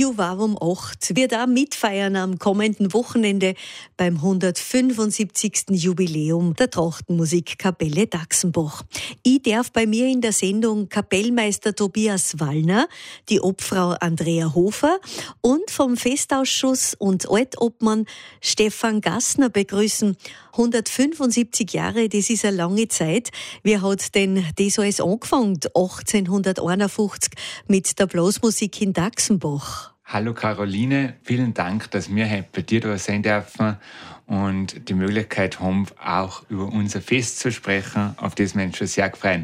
Juvarum 8 wird auch mitfeiern am kommenden Wochenende beim 175. Jubiläum der Trachtenmusikkapelle Daxenbach. Ich darf bei mir in der Sendung Kapellmeister Tobias Wallner, die Obfrau Andrea Hofer und vom Festausschuss und Altobmann Stefan Gassner begrüßen. 175 Jahre, das ist eine lange Zeit. Wie hat denn das alles angefangen, 1851, mit der Blasmusik in Daxenbach? Hallo Caroline, vielen Dank, dass wir heute bei dir da sein dürfen und die Möglichkeit haben, auch über unser Fest zu sprechen, auf das wir uns schon sehr freuen.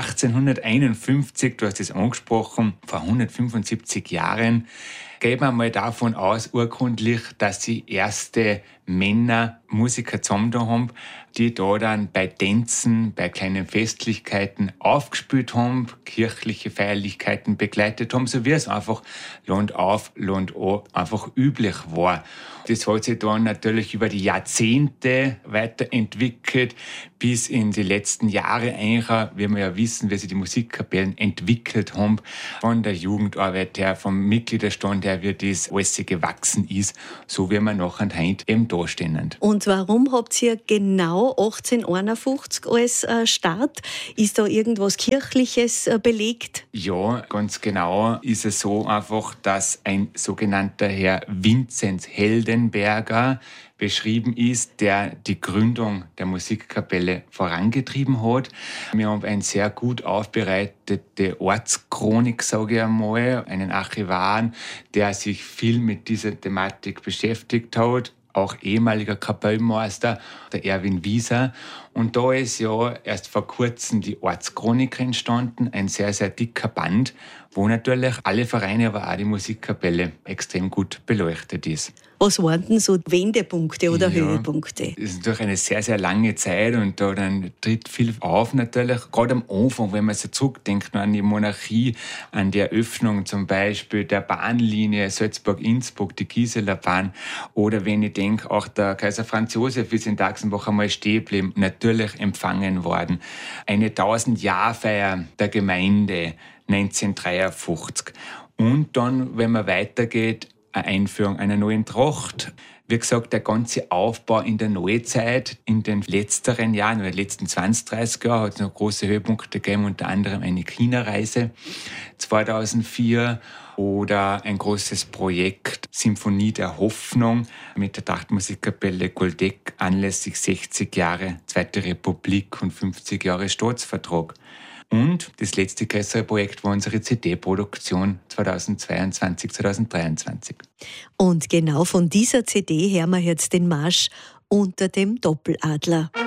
1851, du hast es angesprochen, vor 175 Jahren, gehen wir mal davon aus, urkundlich, dass die erste Männer Musiker zusammen da haben, die da dann bei Tänzen, bei kleinen Festlichkeiten aufgespielt haben, kirchliche Feierlichkeiten begleitet haben, so wie es einfach Land auf, Land an einfach üblich war. Das hat sich dann natürlich über die Jahrzehnte weiterentwickelt, bis in die letzten Jahre eigentlich, wie wir ja wissen, wie sich die Musikkapellen entwickelt haben, von der Jugendarbeit her, vom Mitgliederstand her, wie das alles gewachsen ist, so wie wir nachher heute eben da stehen. Und warum habt ihr genau 1851 als Start? Ist da irgendwas Kirchliches belegt? Ja, ganz genau ist es so einfach, dass ein sogenannter Herr Vinzenz Heldenberger beschrieben ist, der die Gründung der Musikkapelle vorangetrieben hat. Wir haben eine sehr gut aufbereitete Ortschronik, sage ich einmal, einen Archivar, der sich viel mit dieser Thematik beschäftigt hat. Auch ehemaliger Kapellmeister, der Erwin Wieser. Und da ist ja erst vor kurzem die Ortschronik entstanden, ein sehr, sehr dicker Band, wo natürlich alle Vereine, aber auch die Musikkapelle extrem gut beleuchtet ist. Was waren denn so Wendepunkte oder Höhepunkte? Es ist natürlich eine sehr, sehr lange Zeit und da dann tritt viel auf natürlich. Gerade am Anfang, wenn man so zurückdenkt an die Monarchie, an die Eröffnung zum Beispiel der Bahnlinie Salzburg-Innsbruck, die Gieseler Bahn. Oder wenn ich denke, auch der Kaiser Franz Josef ist in Daxenbach einmal stehen geblieben, natürlich empfangen worden. Eine 1000-Jahr-Feier der Gemeinde 1953. Und dann, wenn man weitergeht, eine Einführung einer neuen Tracht. Wie gesagt, der ganze Aufbau in der Neuzeit, in den letzteren Jahren, in den letzten 20, 30 Jahren, hat es noch große Höhepunkte gegeben, unter anderem eine China-Reise 2004 oder ein großes Projekt Symphonie der Hoffnung mit der Trachtenmusikkapelle Goldeck anlässlich 60 Jahre Zweite Republik und 50 Jahre Staatsvertrag. Und das letzte größere Projekt war unsere CD-Produktion 2022, 2023. Und genau von dieser CD hören wir jetzt den Marsch Unter dem Doppeladler.